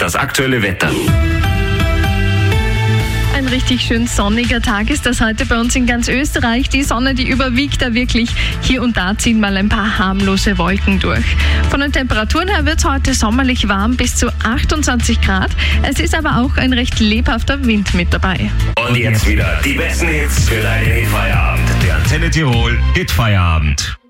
das aktuelle Wetter. Ein richtig schön sonniger Tag ist das heute bei uns in ganz Österreich. Die Sonne, die überwiegt da wirklich. Hier und da ziehen mal ein paar harmlose Wolken durch. Von den Temperaturen her wird es heute sommerlich warm, bis zu 28 Grad. Es ist aber auch ein recht lebhafter Wind mit dabei. Und jetzt wieder die besten Hits für deinen Hitfeierabend. Der Antenne Tirol Hitfeierabend.